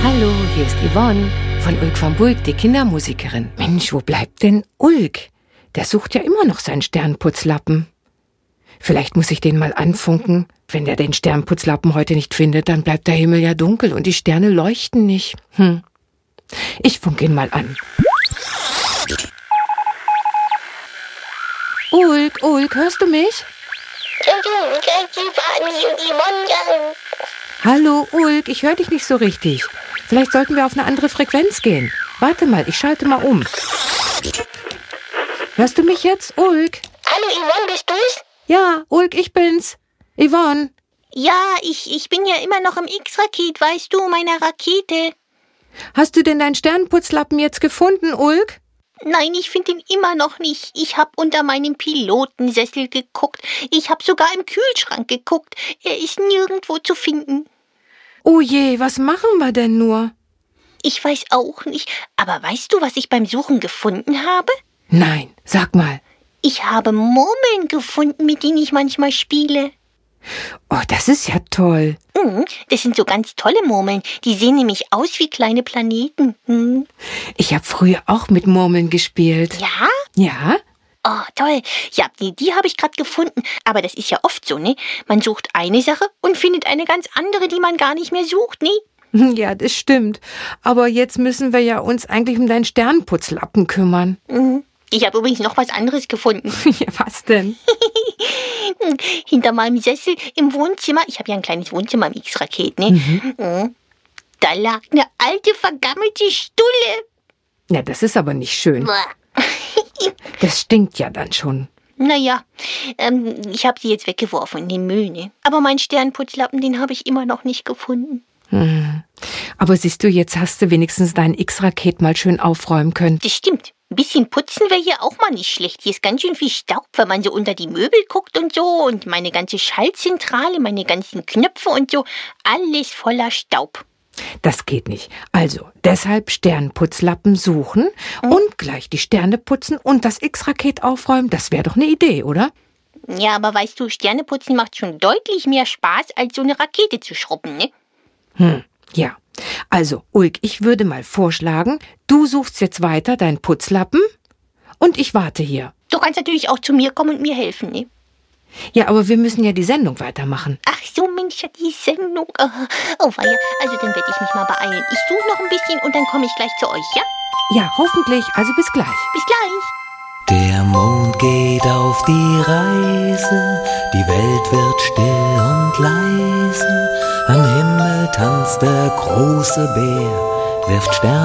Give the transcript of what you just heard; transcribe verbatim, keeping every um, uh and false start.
Hallo, hier ist Yvonne von Ulk van Bulk, die Kindermusikerin. Mensch, wo bleibt denn Ulk? Der sucht ja immer noch seinen Sternputzlappen. Vielleicht muss ich den mal anfunken. Wenn der den Sternputzlappen heute nicht findet, dann bleibt der Himmel ja dunkel und die Sterne leuchten nicht. Hm. Ich funke ihn mal an. Ulk, Ulk, hörst du mich? Hallo, Ulk, ich höre dich nicht so richtig. Vielleicht sollten wir auf eine andere Frequenz gehen. Warte mal, ich schalte mal um. Hörst du mich jetzt, Ulk? Hallo Yvonne, bist du's? Ja, Ulk, ich bin's. Yvonne. Ja, ich, ich bin ja immer noch im X-Raket, weißt du, meiner Rakete. Hast du denn deinen Sternputzlappen jetzt gefunden, Ulk? Nein, ich finde ihn immer noch nicht. Ich habe unter meinem Pilotensessel geguckt. Ich habe sogar im Kühlschrank geguckt. Er ist nirgendwo zu finden. Oh je, was machen wir denn nur? Ich weiß auch nicht. Aber weißt du, was ich beim Suchen gefunden habe? Nein, sag mal. Ich habe Murmeln gefunden, mit denen ich manchmal spiele. Oh, das ist ja toll. Mhm, das sind so ganz tolle Murmeln. Die sehen nämlich aus wie kleine Planeten. Mhm. Ich habe früher auch mit Murmeln gespielt. Ja? Ja? Oh, toll. Ja, die, die habe ich gerade gefunden. Aber das ist ja oft so, ne? Man sucht eine Sache und findet eine ganz andere, die man gar nicht mehr sucht, ne? Ja, das stimmt. Aber jetzt müssen wir ja uns eigentlich um deinen Sternputzlappen kümmern. Mhm. Ich habe übrigens noch was anderes gefunden. Ja, was denn? Hinter meinem Sessel im Wohnzimmer. Ich habe ja ein kleines Wohnzimmer im X-Raket, ne? Mhm. Da lag eine alte, vergammelte Stulle. Ja, das ist aber nicht schön. Das stinkt ja dann schon. Naja, ähm, ich habe sie jetzt weggeworfen in den Müll, ne? Aber meinen Sternputzlappen, den habe ich immer noch nicht gefunden. Hm. Aber siehst du, jetzt hast du wenigstens dein X-Raket mal schön aufräumen können. Das stimmt. Ein bisschen putzen wäre hier auch mal nicht schlecht. Hier ist ganz schön viel Staub, wenn man so unter die Möbel guckt und so. Und meine ganze Schaltzentrale, meine ganzen Knöpfe und so. Alles voller Staub. Das geht nicht. Also, deshalb Sternputzlappen suchen Mhm. und gleich die Sterne putzen und das X-Raket aufräumen. Das wäre doch eine Idee, oder? Ja, aber weißt du, Sterneputzen macht schon deutlich mehr Spaß, als so eine Rakete zu schrubben, ne? Hm, ja. Also, Ulk, ich würde mal vorschlagen, du suchst jetzt weiter deinen Putzlappen und ich warte hier. Du kannst natürlich auch zu mir kommen und mir helfen, ne? Ja, aber wir müssen ja die Sendung weitermachen. Ach so, Mensch, ja, die Sendung. Oh, oh weia. Also, dann werde ich mich mal beeilen. Ich suche noch ein bisschen und dann komme ich gleich zu euch, ja? Ja, hoffentlich. Also bis gleich. Bis gleich. Der Mond geht auf die Reise, die Welt wird still und leise. Am Himmel tanzt der große Bär, wirft Sterne